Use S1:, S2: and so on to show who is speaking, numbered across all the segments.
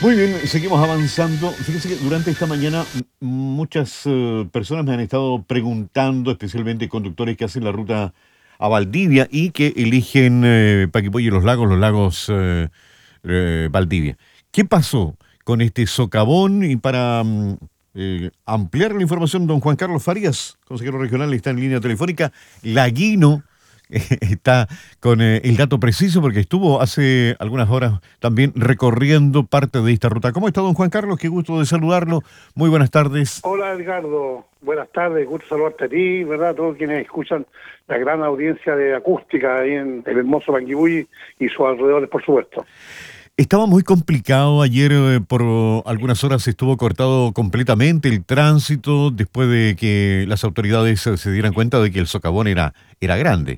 S1: Muy bien, seguimos avanzando. Fíjese que durante esta mañana muchas personas me han estado preguntando, especialmente conductores que hacen la ruta a Valdivia y que eligen Paquipoy y los lagos Valdivia. ¿Qué pasó con este socavón? Y para ampliar la información, don Juan Carlos Farías, consejero regional, está en línea telefónica. Laguino está con el dato preciso porque estuvo hace algunas horas también recorriendo parte de esta ruta. ¿Cómo está, don Juan Carlos? Qué gusto de saludarlo. Muy buenas tardes.
S2: Hola Edgardo, buenas tardes, gusto saludarte a ti, ¿verdad? A todos quienes escuchan la gran audiencia de acústica ahí en el hermoso Panguipulli y sus alrededores, por supuesto.
S1: Estaba muy complicado ayer, por algunas horas estuvo cortado completamente el tránsito después de que las autoridades se dieran cuenta de que el socavón era grande.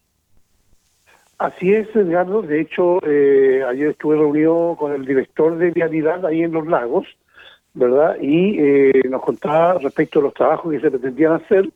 S2: Así es, Edgardo, de hecho, ayer estuve reunido con el director de Vialidad ahí en Los Lagos, ¿verdad? Y nos contaba respecto a los trabajos que se pretendían hacer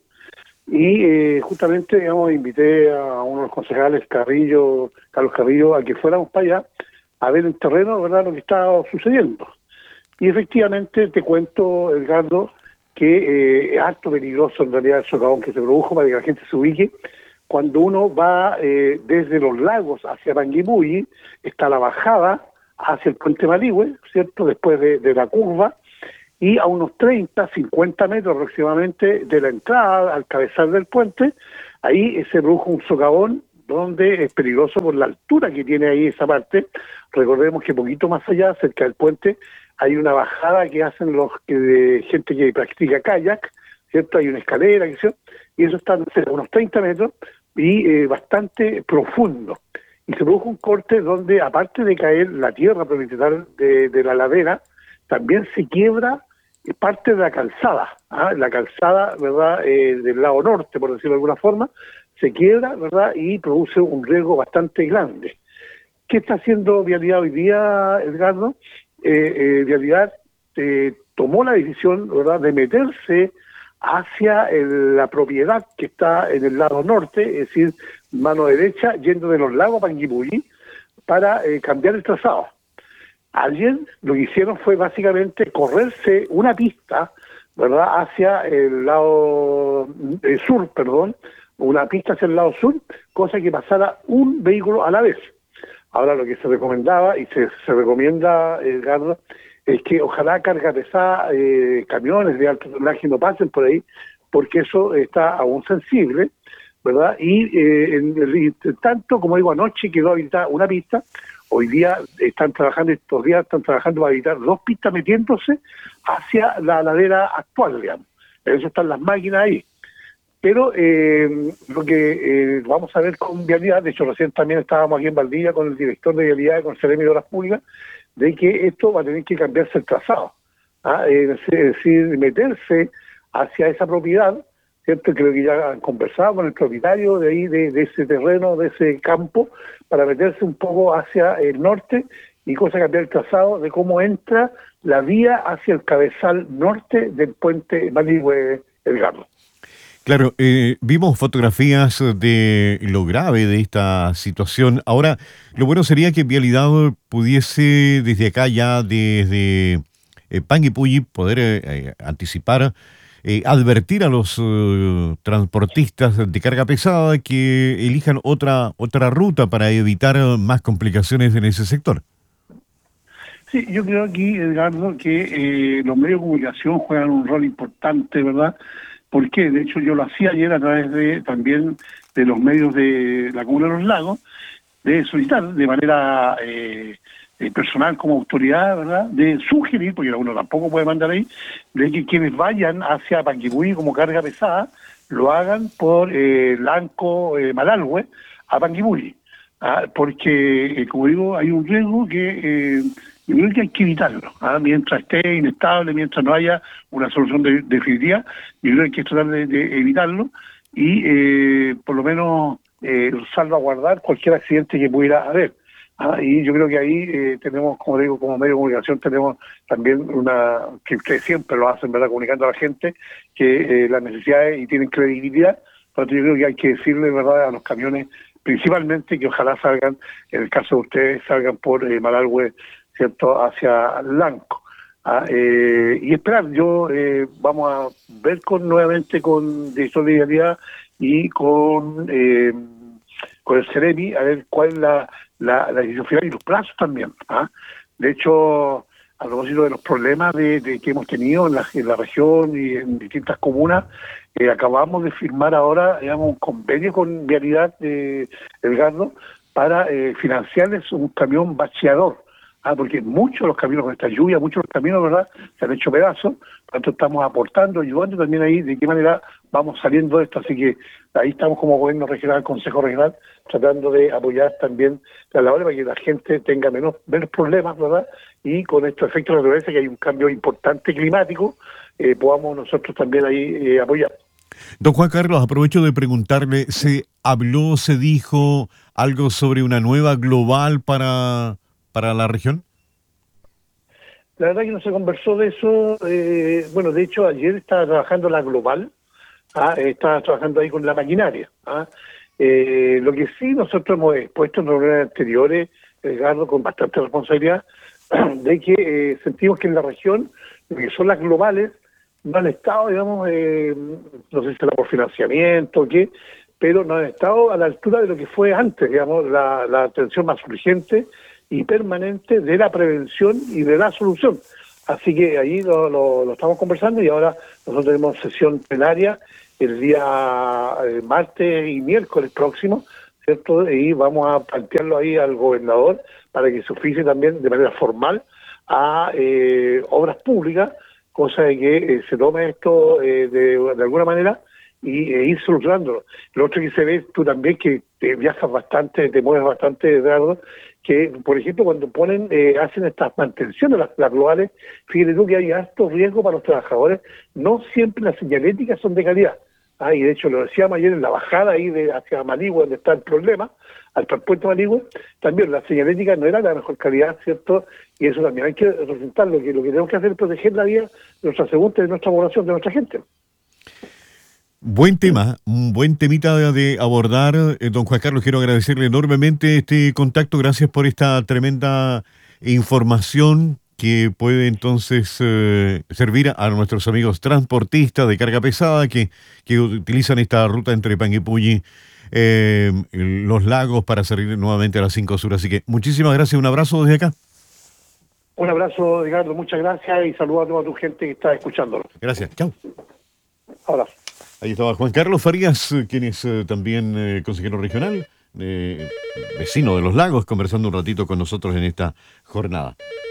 S2: y justamente, digamos, invité a uno de los concejales, Carlos Carrillo, a que fuéramos para allá a ver en terreno, ¿verdad?, lo que estaba sucediendo. Y efectivamente te cuento, Edgardo, que es harto peligroso en realidad el socavón que se produjo, para que la gente se ubique. Cuando uno va desde Los Lagos hacia Panguipulli, está la bajada hacia el puente Maligüe, ¿cierto?, después de la curva, y a unos 30, 50 metros aproximadamente de la entrada al cabezal del puente, ahí se produjo un socavón donde es peligroso por la altura que tiene ahí esa parte. Recordemos que poquito más allá, cerca del puente, hay una bajada que hacen de gente que practica kayak, ¿cierto? Hay una escalera, y eso está a unos 30 metros y bastante profundo. Y se produjo un corte donde, aparte de caer la tierra propietaria de la ladera, también se quiebra parte de la calzada, ¿ah? La calzada, ¿verdad?, del lado norte, por decirlo de alguna forma, se quiebra, ¿verdad?, y produce un riesgo bastante grande. ¿Qué está haciendo Vialidad hoy día, Edgardo? Vialidad tomó la decisión, ¿verdad?, de meterse hacia la propiedad que está en el lado norte, es decir, mano derecha, yendo de Los Lagos a Panguipulli, para cambiar el trazado. Ayer lo que hicieron fue básicamente correrse una pista, ¿verdad?, hacia el lado sur, perdón, una pista hacia el lado sur, cosa que pasara un vehículo a la vez. Ahora lo que se recomendaba y se recomienda, Edgardo, es que ojalá carga pesada, camiones de alto tonelaje no pasen por ahí, porque eso está aún sensible, ¿verdad? Tanto, como digo, anoche quedó habilitada una pista. Hoy día estos días están trabajando para evitar dos pistas metiéndose hacia la ladera actual, digamos. Eso están las máquinas ahí. Pero lo que vamos a ver con Vialidad, de hecho recién también estábamos aquí en Valdivia con el director de Vialidad, con el Seremi de Obras Públicas, de que esto va a tener que cambiarse el trazado, ¿ah? Es decir, meterse hacia esa propiedad, ¿cierto? Creo que ya han conversado con el propietario de ahí, de ese terreno, de ese campo, para meterse un poco hacia el norte y cosa cambiar el trazado de cómo entra la vía hacia el cabezal norte del puente Maligüe, Edgardo.
S1: Claro, vimos fotografías de lo grave de esta situación. Ahora, lo bueno sería que Vialidad pudiese desde acá ya, desde Panguipulli, poder anticipar, advertir a los transportistas de carga pesada que elijan otra ruta para evitar más complicaciones en ese sector.
S2: Sí, yo creo aquí, Edgardo, que los medios de comunicación juegan un rol importante, ¿verdad? ¿Por qué? De hecho, yo lo hacía ayer a través también de los medios de la Comuna de Los Lagos, de solicitar de manera personal como autoridad, ¿verdad?, de sugerir, porque uno tampoco puede mandar ahí, de que quienes vayan hacia Panguipulli como carga pesada, lo hagan por Lanco, Malalhue, a Panguipulli. Porque, como digo, hay un riesgo que yo creo que hay que evitarlo. Mientras esté inestable, mientras no haya una solución definitiva, yo creo que hay que tratar de evitarlo y por lo menos salvaguardar cualquier accidente que pudiera haber. Y yo creo que ahí tenemos, como digo, como medio de comunicación, tenemos también que ustedes siempre lo hacen, ¿verdad?, comunicando a la gente que las necesidades y tienen credibilidad. Pero yo creo que hay que decirle, ¿verdad?, a los camiones, principalmente, que ojalá salgan, en el caso de ustedes, salgan por Malalhue ¿cierto?, hacia Lanco. Y esperar, vamos a ver nuevamente con director de vialidad y con el Ceremi, a ver cuál es la decisión final y los plazos también. De hecho, a propósito de los problemas de que hemos tenido en la región y en distintas comunas, acabamos de firmar ahora, digamos, un convenio con Vialidad de Edgardo para financiarles un camión bacheador. Porque muchos de los caminos con esta lluvia, muchos de los caminos, ¿verdad?, se han hecho pedazos. Por lo tanto, estamos aportando, ayudando también ahí de qué manera vamos saliendo de esto. Así que ahí estamos como gobierno regional, consejo regional, tratando de apoyar también la labor para que la gente tenga menos problemas, ¿verdad? Y con estos efectos de la naturaleza, que hay un cambio importante climático, podamos nosotros también ahí apoyar.
S1: Don Juan Carlos, aprovecho de preguntarle, se dijo algo sobre una nueva global para la región?
S2: La verdad que no se conversó de eso. Bueno, de hecho, ayer estaba trabajando la global, estaba trabajando ahí con la maquinaria. Lo que sí nosotros hemos expuesto en reuniones anteriores, Edgardo, con bastante responsabilidad, de que sentimos que en la región, lo que son las globales, no han estado, digamos, no sé si será por financiamiento o qué, pero no han estado a la altura de lo que fue antes, digamos, la atención más urgente y permanente de la prevención y de la solución. Así que ahí lo estamos conversando y ahora nosotros tenemos sesión plenaria el día martes y miércoles próximo, ¿cierto? Y vamos a plantearlo ahí al gobernador para que se oficie también de manera formal a obras públicas, cosa de que se tome esto de alguna manera y ir solucionándolo. Lo otro que se ve, tú también que te viajas bastante, te mueves bastante, Eduardo, que por ejemplo cuando hacen estas mantenciones, las globales, fíjate tú que hay alto riesgo para los trabajadores, no siempre las señaléticas son de calidad. Y de hecho lo decíamos ayer en la bajada ahí hacia Maligüe, donde está el problema, al puente Maligüe, también la señalética no era de la mejor calidad, ¿cierto? Y eso también hay que representarlo, que lo que tenemos que hacer es proteger la vida de nuestra segunda, de nuestra población, de nuestra gente.
S1: Buen tema, un buen temita de abordar. Don Juan Carlos, quiero agradecerle enormemente este contacto. Gracias por esta tremenda información que puede entonces servir a nuestros amigos transportistas de carga pesada que utilizan esta ruta entre Panguipulli, Los Lagos, para salir nuevamente a las 5 sur. Así que muchísimas gracias, un abrazo desde acá.
S2: Un abrazo, Edgardo, muchas gracias y saludos a toda tu gente que está escuchándolo.
S1: Gracias, chao.
S2: Abrazo.
S1: Ahí estaba Juan Carlos Farías, quien es también consejero regional, vecino de Los Lagos, conversando un ratito con nosotros en esta jornada.